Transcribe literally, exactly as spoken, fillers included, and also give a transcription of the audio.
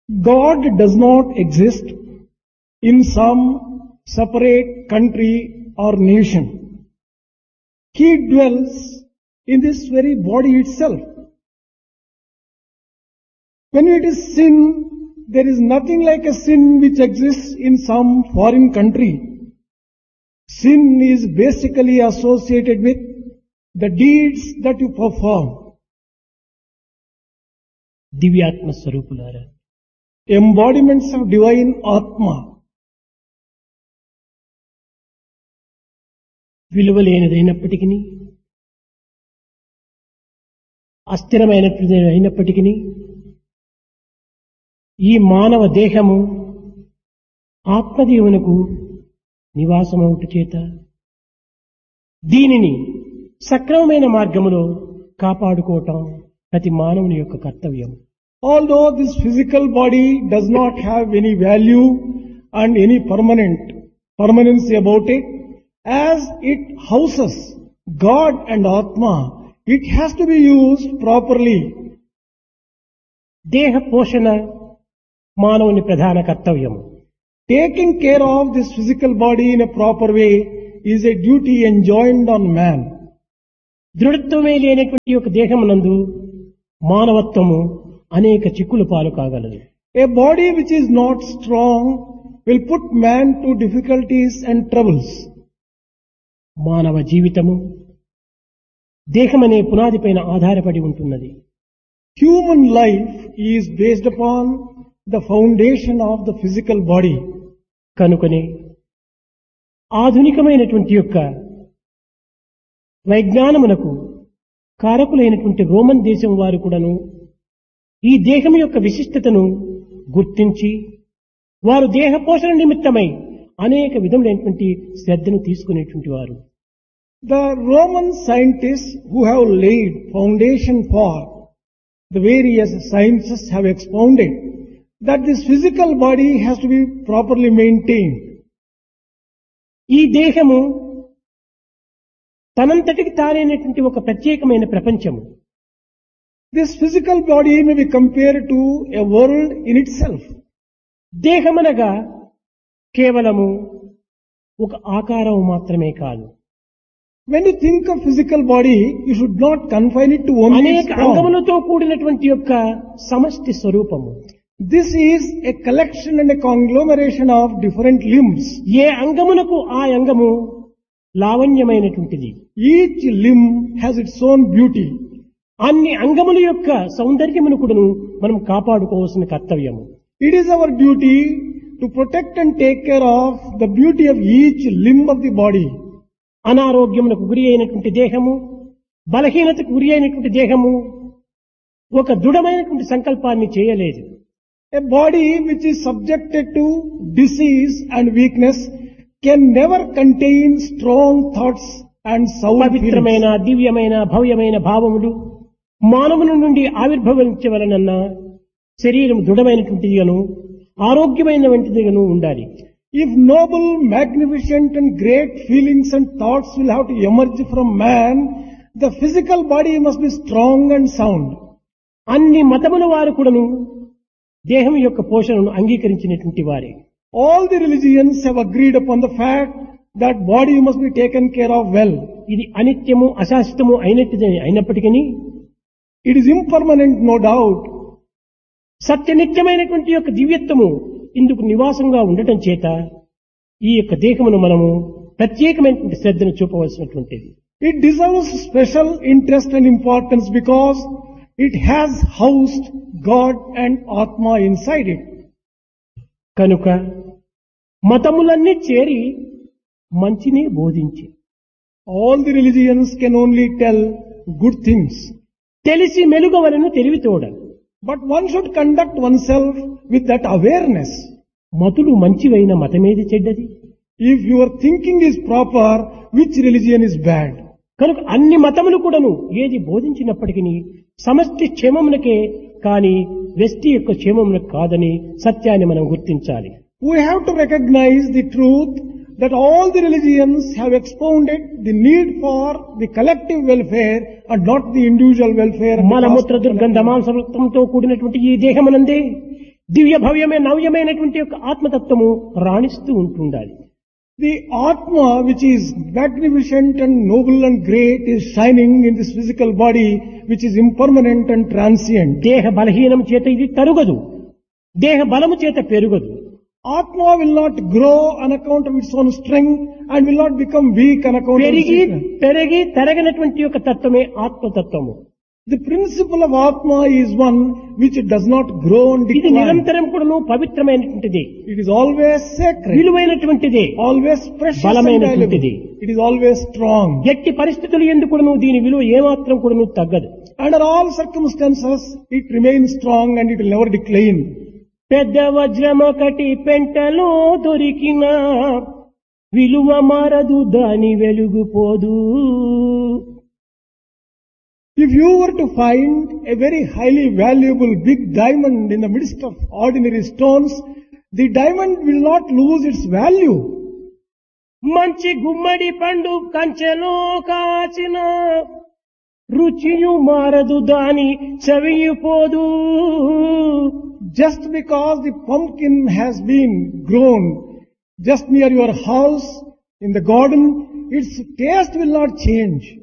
God does not exist in some separate country or nation. He dwells in this very body itself. When it is sin, there is nothing like a sin which exists in some foreign country. Sin is basically associated with the deeds that you perform. దివ్యాత్మ స్వరూపులారా, Embodiments of divine Atma. విలువలేనిదైనప్పటికీ, అస్థిరమైనది అయినప్పటికీ, ఈ మానవ దేహము ఆత్మదేవునకు నివాసమవుట చేత దీనిని సక్రమమైన మార్గములో కాపాడుకోవటం ప్రతి మానవుని యొక్క కర్తవ్యం. Although this physical body does not have any value and any permanent permanency about it, as it houses God and Atma, it has to be used properly. దేహ పోషణ మానవుని ప్రధాన కర్తవ్యం. Taking care of this physical body in a proper way is a duty enjoined on man. దృఢత్వమే లేనటువంటి ఒక దేహమునందు మానవత్వము అనేక చిక్కులు పాలు కాగలదు. A body which is not strong will put man to difficulties and troubles. మానవ జీవితము దేహమనే పునాది పైన ఆధారపడి ఉంటున్నది. Human life is based upon the foundation of the physical body. కనుకనే ఆధునికమైనటువంటి యొక్క వైజ్ఞానమునకు కారకులైనటువంటి రోమన్ దేశం వారు కూడాను ఈ దేహం యొక్క విశిష్టతను గుర్తించి వారు దేహ పోషణ నిమిత్తమై అనేక విధములైనటువంటి శ్రద్ధను తీసుకునేటువంటి వారు. The Roman scientists who have laid foundation for the various sciences have expounded that this physical body has to be properly maintained. ఈ దేహము తనంతటికి తానైనటువంటి ఒక ప్రత్యేకమైన ప్రపంచము. This physical body may be compared to a world in itself. దేహమనగా కేవలము ఒక ఆకారం మాత్రమే కాదు. When you think of physical body, you should not confine it to only its అనేక form. అంగములతో కూడినటువంటి యొక్క సమష్టి స్వరూపము. This is a collection and a conglomeration of different limbs. ఏ అంగమునకు ఆ అంగము లావణ్యమైనటువంటిది. Each limb has its own beauty. అన్ని అంగముల యొక్క సౌందర్యమును కూడాను మనం కాపాడుకోవాల్సిన కర్తవ్యము. It is our duty to protect and take care of the beauty of each limb of the body. అనారోగ్యమునకు గురి అయినటువంటి దేహము, బలహీనతకు గురి అయినటువంటి దేహము ఒక దృఢమైనటువంటి సంకల్పాన్ని చేయలేదు. A body which is subjected to disease and weakness can never contain strong thoughts and sound పవిత్రమైన feelings. దివ్యమైన భవ్యమైన భావములు మానవుని నుండి ఆవిర్భవించవలనన్నా శరీరం దృఢమైనటువంటిదిగాను ఆరోగ్యమైనటువంటిదిగాను ఉండాలి. If noble, magnificent and great feelings and thoughts will have to emerge from man, the physical body must be strong and sound. అన్ని మతముల వారు కూడాను దేహం యొక్క పోషణను అంగీకరించినటువంటి వారే. All the religions have agreed upon the fact that body must be taken care of well. ఇది అనిత్యము అశాశ్వతము అయినట్టుదే అయినప్పటికీ It is impermanent, no doubt. సత్యనిత్యమైనటువంటి యొక్క దివ్యత్వము ఇందుకు నివాసంగా ఉండటం చేత ఈ యొక్క దేహమును మనము ప్రత్యేకమైనటువంటి శ్రద్ధను చూపవలసినటువంటిది. It deserves special interest and importance because it has housed God and Atma inside it. కనుక మతములన్నీ చేరి మంచినే బోధించి All the religions can only tell good things. తెలిసి మెలుగవలను తెలివితోడ. But one should conduct oneself with that awareness. మతులు మంచివైన మతమేది చెడ్డది? If your thinking is proper, which religion is bad? కనుక అన్ని మతములు కూడాను ఏది బోధించినప్పటికీ సమష్టి క్షేమమునకే కాని వ్యక్తి యొక్క క్షేమమునకు కాదని సత్యాన్ని మనం గుర్తించాలి. We have to recognize the truth that all the religions have expounded the need for the collective welfare and not the individual welfare. of the మలమూత్ర personal దుర్గంధ welfare. మాంసవృత్తంతో కూడినటువంటి ఈ దేహమునందే దివ్య భవ్యమే నవ్యమైనటువంటి యొక్క ఆత్మతత్వము రాణిస్తూ ఉంటుండాలి. The Atma, which is magnificent and noble and great, is shining in this physical body, which is impermanent and transient. దేహ బలహీనం చేత ఇది తరుగదు, దేహ బలము చేత పెరుగదు. Atma will not grow on account of its own strength and will not become weak on account of its పెరిగి weakness. పెరిగి తరగనటువంటి యొక్క తత్వమే ఆత్మతత్వము. The principle of Atma is one which does not grow and ఇది decline. నిరంతరం కూడాను పవిత్రమైనటువంటిది, It is always sacred, విలువైనటువంటిది, always precious and బలమైనటువంటిది. valuable. It is always strong. ఎట్టి పరిస్థితులు ఎందుకు కూడాను దీని విలువ ఏమాత్రం కూడాను తగ్గదు. Under all circumstances, it remains strong and it will never decline. పెద్ద వజ్రమొకటి పెంటలో దొరికిన విలువ మారదు, దాని వెలుగు పోదు. If you were to find a very highly valuable big diamond in the midst of ordinary stones, the diamond will not lose its value. మంచి గుమ్మడి పండు కంచెలో కాచిన రుచియు మారదు, దాని చవియు పోదు. Just because the pumpkin has been grown just near your house in the garden, its taste will not change.